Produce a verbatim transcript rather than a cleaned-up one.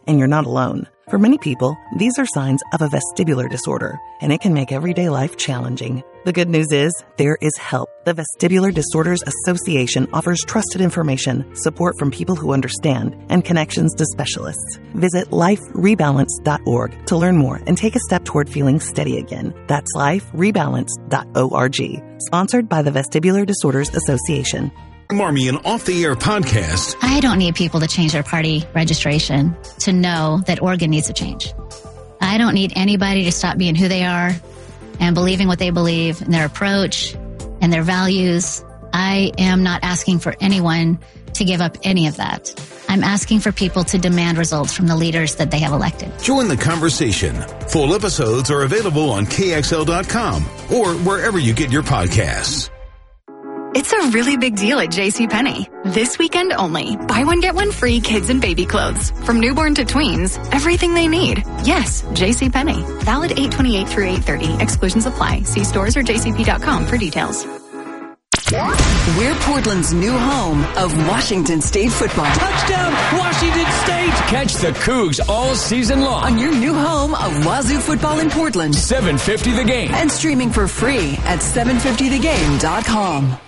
and you're not alone. For many people, these are signs of a vestibular disorder, and it can make everyday life challenging. The good news is, there is help. The Vestibular Disorders Association offers trusted information, support from people who understand, and connections to specialists. Visit life rebalance dot org to learn more and take a step toward feeling steady again. That's life rebalance dot org. Sponsored by the Vestibular Disorders Association. Marmy, an off-the-air podcast. I don't need people to change their party registration to know that Oregon needs a change. I don't need anybody to stop being who they are and believing what they believe in their approach and their values. I am not asking for anyone to give up any of that. I'm asking for people to demand results from the leaders that they have elected. Join the conversation. Full episodes are available on K X L dot com or wherever you get your podcasts. It's a really big deal at JCPenney. This weekend only. Buy one, get one free kids and baby clothes. From newborn to tweens, everything they need. Yes, JCPenney. Valid eight twenty-eight through eight thirty. Exclusions apply. See stores or j c p dot com for details. We're Portland's new home of Washington State football. Touchdown, Washington State! Catch the Cougs all season long On your new home of Wazoo football in Portland. seven fifty The Game. And streaming for free at seven fifty the game dot com.